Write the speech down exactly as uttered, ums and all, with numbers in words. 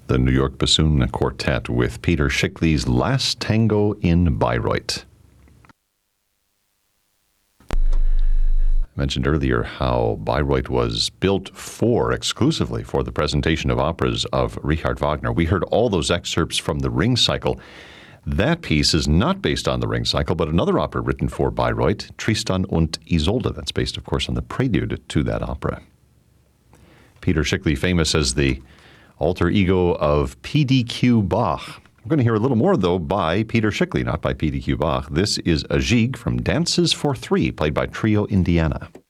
the New York Bassoon Quartet with Peter Schickli's Last Tango in Bayreuth. I mentioned earlier how Bayreuth was built for, exclusively for the presentation of operas of Richard Wagner. We heard all those excerpts from the Ring Cycle. That piece is not based on the Ring Cycle, but another opera written for Bayreuth, Tristan und Isolde. That's based, of course, on the prelude to that opera. Peter Schickli, famous as the alter ego of P D Q Bach. We're going to hear a little more, though, by Peter Schickli, not by P D Q Bach. This is a Gigue from Dances for Three, played by Trio Indiana.